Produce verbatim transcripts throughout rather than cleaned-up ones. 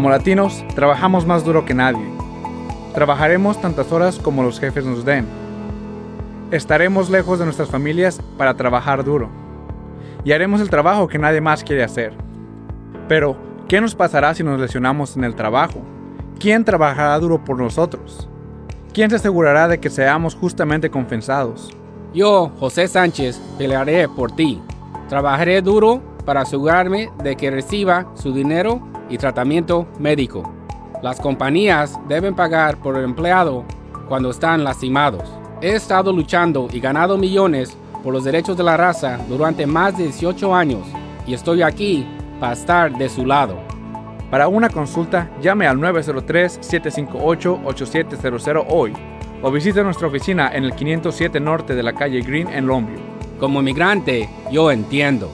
Como latinos, trabajamos más duro que nadie. Trabajaremos tantas horas como los jefes nos den. Estaremos lejos de nuestras familias para trabajar duro. Y haremos el trabajo que nadie más quiere hacer. Pero, ¿qué nos pasará si nos lesionamos en el trabajo? ¿Quién trabajará duro por nosotros? ¿Quién se asegurará de que seamos justamente compensados? Yo, José Sánchez, pelearé por ti. Trabajaré duro para asegurarme de que reciba su dinero y tratamiento médico. Las compañías deben pagar por el empleado cuando están lastimados. He estado luchando y ganado millones por los derechos de la raza durante más de dieciocho años y estoy aquí para estar de su lado. Para una consulta, llame al nueve cero tres, siete cinco ocho, ocho siete cero cero hoy o visite nuestra oficina en el quinientos siete Norte de la calle Green en Longview. Como inmigrante, yo entiendo.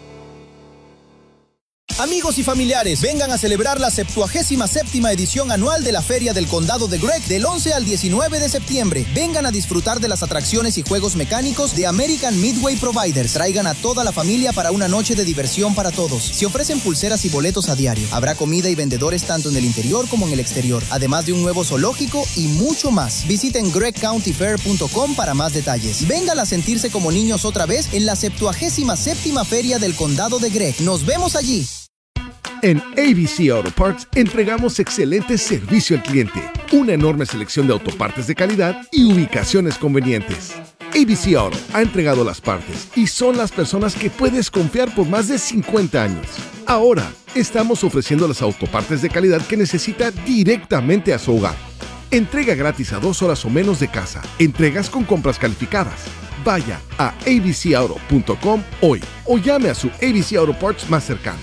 Amigos y familiares, vengan a celebrar la septuagésima séptima edición anual de la Feria del Condado de Gregg del once al diecinueve de septiembre. Vengan a disfrutar de las atracciones y juegos mecánicos de American Midway Providers. Traigan a toda la familia para una noche de diversión para todos. Se ofrecen pulseras y boletos a diario. Habrá comida y vendedores tanto en el interior como en el exterior, además de un nuevo zoológico y mucho más. Visiten greg county fair punto com para más detalles. Vengan a sentirse como niños otra vez en la septuagésima séptima Feria del Condado de Gregg. Nos vemos allí. En A B C Auto Parts entregamos excelente servicio al cliente, una enorme selección de autopartes de calidad y ubicaciones convenientes. A B C Auto ha entregado las partes y son las personas que puedes confiar por más de cincuenta años. Ahora, estamos ofreciendo las autopartes de calidad que necesita directamente a su hogar. Entrega gratis a dos horas o menos de casa. Entregas con compras calificadas. Vaya a a b c auto punto com hoy o llame a su A B C Auto Parts más cercano.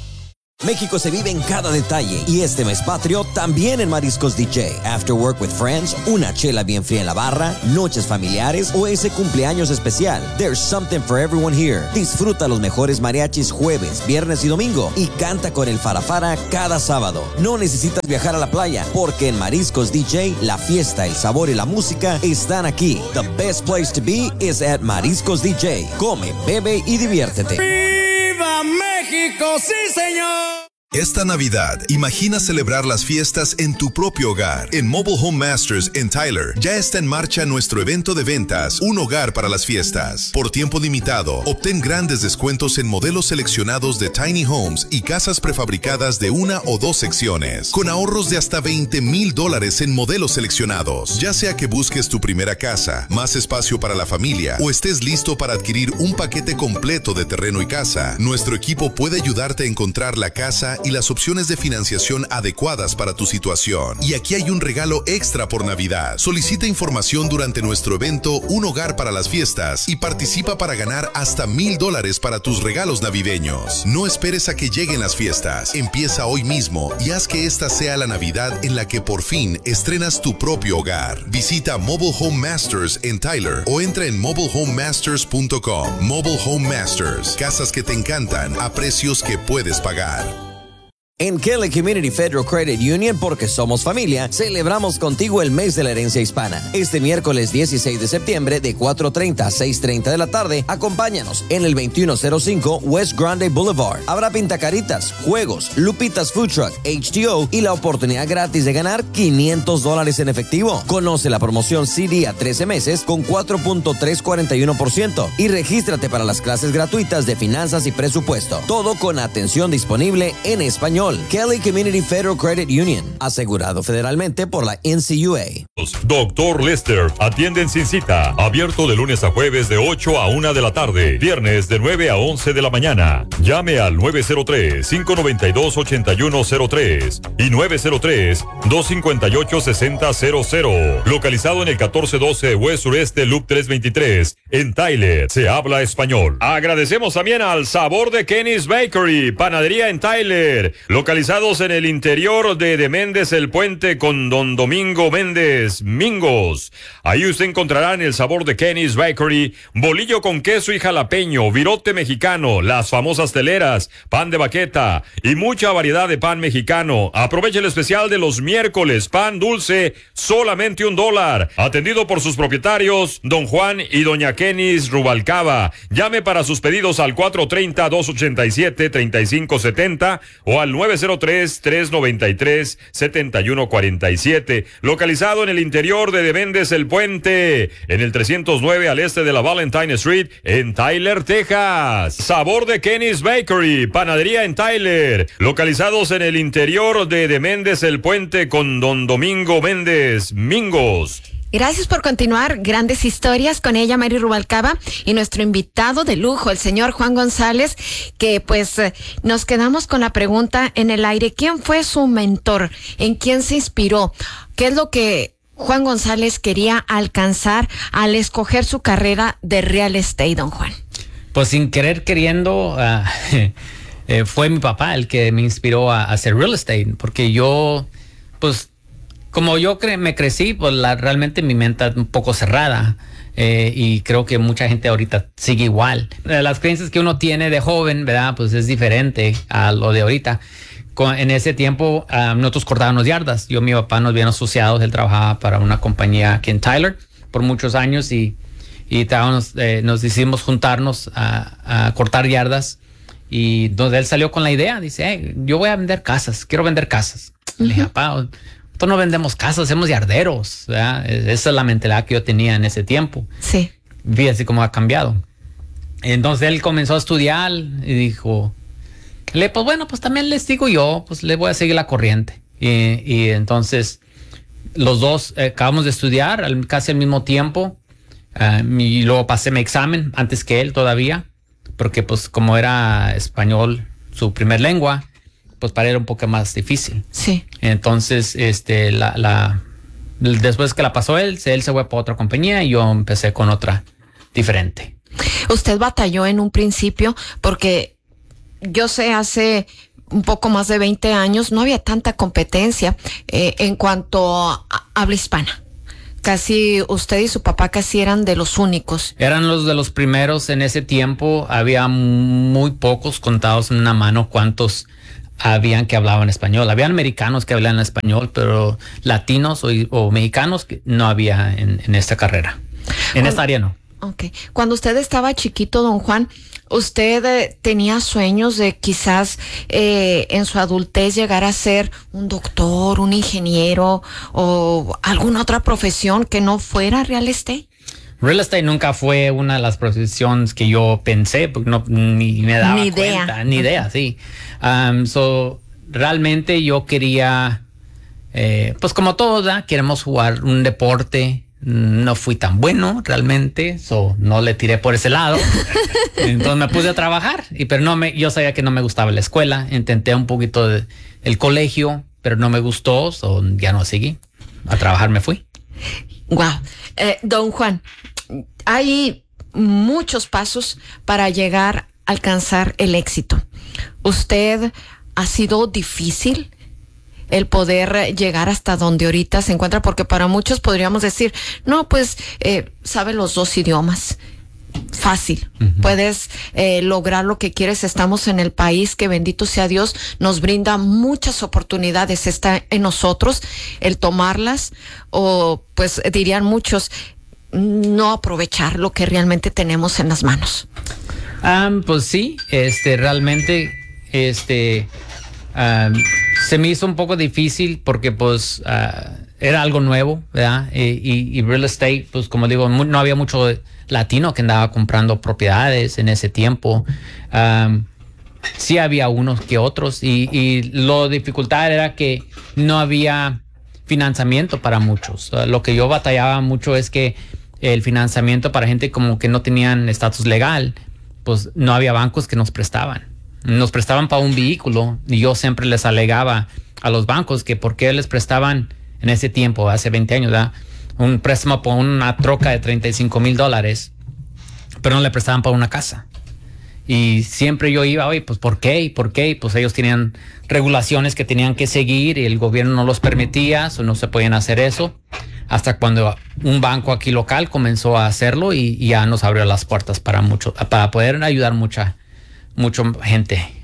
México se vive en cada detalle y este mes patrio también en Mariscos D J. After work with friends, una chela bien fría en la barra, noches familiares o ese cumpleaños especial. There's something for everyone here. Disfruta los mejores mariachis jueves, viernes y domingo y canta con el Farafara cada sábado. No necesitas viajar a la playa porque en Mariscos D J la fiesta, el sabor y la música están aquí. The best place to be is at Mariscos D J. Come, bebe y diviértete. ¡Viva México! ¡Sí, señor! Esta Navidad, imagina celebrar las fiestas en tu propio hogar. En Mobile Home Masters en Tyler ya está en marcha nuestro evento de ventas, Un Hogar para las Fiestas. Por tiempo limitado, obtén grandes descuentos en modelos seleccionados de tiny homes y casas prefabricadas de una o dos secciones, con ahorros de hasta veinte mil dólares en modelos seleccionados. Ya sea que busques tu primera casa, más espacio para la familia o estés listo para adquirir un paquete completo de terreno y casa, nuestro equipo puede ayudarte a encontrar la casa y las opciones de financiación adecuadas para tu situación. Y aquí hay un regalo extra por Navidad. Solicita información durante nuestro evento Un Hogar para las Fiestas y participa para ganar hasta mil dólares para tus regalos navideños. No esperes a que lleguen las fiestas. Empieza hoy mismo y haz que esta sea la Navidad en la que por fin estrenas tu propio hogar. Visita Mobile Home Masters en Tyler o entra en mobile home masters punto com. Mobile Home Masters. Casas que te encantan a precios que puedes pagar. En Kelly Community Federal Credit Union, porque somos familia, celebramos contigo el mes de la herencia hispana. Este miércoles dieciséis de septiembre de cuatro treinta a seis treinta de la tarde, acompáñanos en el veintiuno cero cinco West Grande Boulevard. Habrá pintacaritas, juegos, Lupitas Food Truck, H T O y la oportunidad gratis de ganar quinientos dólares en efectivo. Conoce la promoción C D a trece meses con cuatro punto trescientos cuarenta y uno por ciento y regístrate para las clases gratuitas de finanzas y presupuesto. Todo con atención disponible en español. Kelly Community Federal Credit Union, asegurado federalmente por la N C U A. Doctor Lester, atienden sin cita, abierto de lunes a jueves de ocho a una de la tarde, viernes de nueve a once de la mañana. Llame al nueve cero tres, cinco nueve dos, ocho uno cero tres y nueve cero tres, dos cinco ocho, seis cero cero cero. Localizado en el catorce doce West Sureste Loop trescientos veintitrés, en Tyler. Se habla español. Agradecemos también al Sabor de Kenny's Bakery, panadería en Tyler, localizados en el interior de De Méndez el Puente con Don Domingo Méndez Mingos. Ahí usted encontrará en el Sabor de Kenny's Bakery bolillo con queso y jalapeño, virote mexicano, las famosas teleras, pan de baqueta y mucha variedad de pan mexicano. Aproveche el especial de los miércoles, pan dulce, solamente un dólar. Atendido por sus propietarios, Don Juan y Doña Kenia. Kenis Rubalcaba. Llame para sus pedidos al cuatro tres cero, dos ocho siete, tres cinco siete cero o al nueve cero tres, tres nueve tres, siete uno cuatro siete. Localizado en el interior de Deméndez El Puente, en el trescientos nueve al este de la Valentine Street, en Tyler, Texas. Sabor de Kenis Bakery, panadería en Tyler, localizados en el interior de Deméndez El Puente con Don Domingo Méndez Mingos. Gracias por continuar. Grandes historias con ella, Mary Rubalcaba, y nuestro invitado de lujo, el señor Juan González, que pues eh, nos quedamos con la pregunta en el aire. ¿Quién fue su mentor? ¿En quién se inspiró? ¿Qué es lo que Juan González quería alcanzar al escoger su carrera de real estate, don Juan? Pues sin querer queriendo, uh, eh, fue mi papá el que me inspiró a, a hacer real estate, porque yo, pues, como yo cre- me crecí, pues la, realmente mi mente es un poco cerrada, eh, y creo que mucha gente ahorita sigue igual. Las creencias que uno tiene de joven, ¿verdad? Pues es diferente a lo de ahorita. Con, en ese tiempo, uh, nosotros cortábamos yardas. Yo y mi papá nos habían asociado, él trabajaba para una compañía aquí en Tyler por muchos años y, y nos, eh, nos decidimos juntarnos a, a cortar yardas. Y donde él salió con la idea, dice, hey, yo voy a vender casas, quiero vender casas. Uh-huh. Le dije, papá, no vendemos casas, hacemos yarderos, ¿verdad? Esa es la mentalidad que yo tenía en ese tiempo. Sí. Fíjate cómo ha cambiado. Entonces él comenzó a estudiar y dijo, le, pues bueno, pues también les digo yo, pues le voy a seguir la corriente. Y, y entonces los dos eh, acabamos de estudiar al, casi al mismo tiempo, uh, y luego pasé mi examen antes que él todavía, porque pues como era español su primer lengua, pues para él era un poco más difícil. Sí. Entonces, este, la, la, después que la pasó él, él se fue para otra compañía y yo empecé con otra diferente. Usted batalló en un principio porque yo sé, hace un poco más de veinte años no había tanta competencia eh, en cuanto a habla hispana. Casi usted y su papá casi eran de los únicos. Eran los de los primeros en ese tiempo. Había muy pocos, contados en una mano, cuántos habían que hablaban español. Habían americanos que hablaban español, pero latinos o, o mexicanos no había en, en esta carrera. En Cuando, esta área no. Ok. Cuando usted estaba chiquito, don Juan, ¿usted eh, tenía sueños de quizás eh, en su adultez llegar a ser un doctor, un ingeniero o alguna otra profesión que no fuera real estate? Real estate nunca fue una de las profesiones que yo pensé, porque no, ni me daba ni cuenta, idea. ni idea, sí. Um, so, realmente yo quería, eh, pues como todos, ¿verdad? Queremos jugar un deporte. No fui tan bueno realmente, so no le tiré por ese lado. Entonces me puse a trabajar, y pero no me, yo sabía que no me gustaba la escuela. Intenté un poquito de, el colegio, pero no me gustó, so ya no seguí. A trabajar me fui. Wow. Eh, don Juan, hay muchos pasos para llegar a alcanzar el éxito. ¿Usted ha sido difícil el poder llegar hasta donde ahorita se encuentra? Porque para muchos podríamos decir, no, pues eh, sabe los dos idiomas. Fácil. Uh-huh. Puedes eh, lograr lo que quieres. Estamos en el país que, bendito sea Dios, nos brinda muchas oportunidades. Está en nosotros el tomarlas, o pues dirían muchos, no aprovechar lo que realmente tenemos en las manos. Um, pues sí, este, realmente, este, um, se me hizo un poco difícil porque pues uh, era algo nuevo, ¿verdad? Y, y, y real estate, pues como digo, mu- no había mucho latino que andaba comprando propiedades en ese tiempo. Um, sí había unos que otros, y, y la dificultad era que no había financiamiento para muchos. Uh, lo que yo batallaba mucho es que el financiamiento para gente como que no tenían estatus legal, pues no había bancos que nos prestaban. Nos prestaban para un vehículo, y yo siempre les alegaba a los bancos que por qué les prestaban en ese tiempo, hace veinte años, ¿verdad? Un préstamo por una troca de treinta y cinco mil dólares, pero no le prestaban para una casa. Y siempre yo iba, oye, pues ¿por qué? ¿Y por qué? Pues ellos tenían regulaciones que tenían que seguir y el gobierno no los permitía, o no se podían hacer eso. Hasta cuando un banco aquí local comenzó a hacerlo, y, y ya nos abrió las puertas para mucho, para poder ayudar mucha, mucha gente.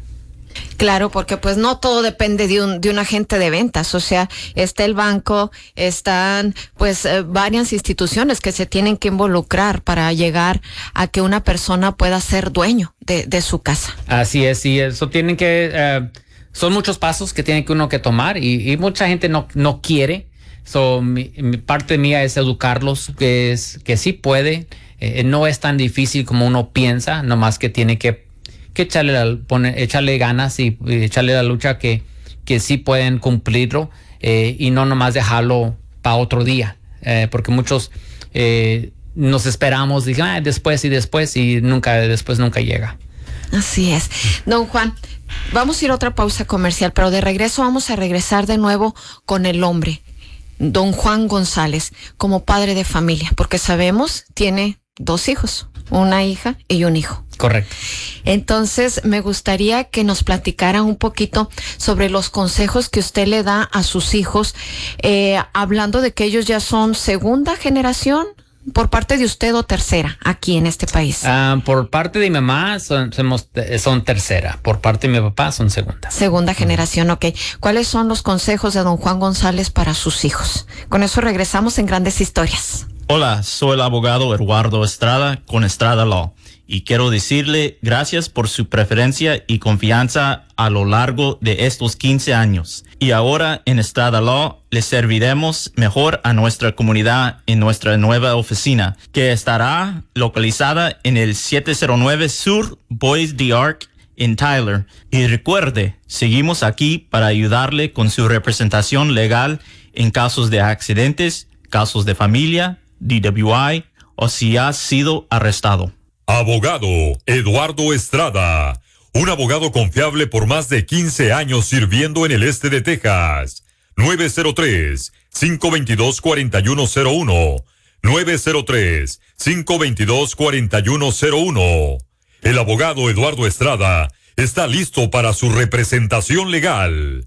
Claro, porque pues no todo depende de un de un agente de ventas, o sea, está el banco, están pues eh, varias instituciones que se tienen que involucrar para llegar a que una persona pueda ser dueño de, de su casa. Así es, y eso tienen que, uh, son muchos pasos que tiene que uno que tomar y, y mucha gente no, no quiere. So, mi, mi parte mía es educarlos, que es que sí puede, eh, no es tan difícil como uno piensa, nomás que tiene que que echarle, la, poner, echarle ganas y, y echarle la lucha que, que sí pueden cumplirlo eh, y no nomás dejarlo para otro día, eh, porque muchos eh, nos esperamos, dicen, ah, después y después y nunca, después nunca llega. Así es. Don Juan, vamos a ir a otra pausa comercial, pero de regreso vamos a regresar de nuevo con el hombre, don Juan González, como padre de familia, porque sabemos tiene dos hijos, una hija y un hijo. Correcto. Entonces, me gustaría que nos platicara un poquito sobre los consejos que usted le da a sus hijos, eh, hablando de que ellos ya son segunda generación por parte de usted o tercera aquí en este país. Uh, por parte de mi mamá son, somos, son tercera, por parte de mi papá son segunda. Segunda generación, ok. ¿Cuáles son los consejos de don Juan González para sus hijos? Con eso regresamos en Grandes Historias. Hola, soy el abogado Eduardo Estrada con Estrada Law y quiero decirle gracias por su preferencia y confianza a lo largo de estos quince años. Y ahora en Estrada Law le serviremos mejor a nuestra comunidad en nuestra nueva oficina, que estará localizada en el siete cero nueve Sur Bois d'Arc en Tyler. Y recuerde, seguimos aquí para ayudarle con su representación legal en casos de accidentes, casos de familia, D W I o si ha sido arrestado. Abogado Eduardo Estrada, un abogado confiable por más de quince años sirviendo en el este de Texas. nueve cero tres, cinco dos dos, cuatro uno cero uno. nueve cero tres, cinco dos dos, cuatro uno cero uno. El abogado Eduardo Estrada está listo para su representación legal.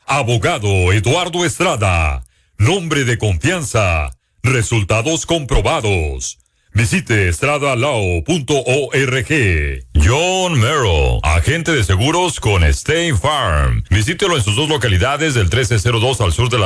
Abogado Eduardo Estrada, nombre de confianza, resultados comprobados. Visite estrada law punto org. John Merrill, agente de seguros con State Farm. Visítelo en sus dos localidades del trece cero dos al sur de la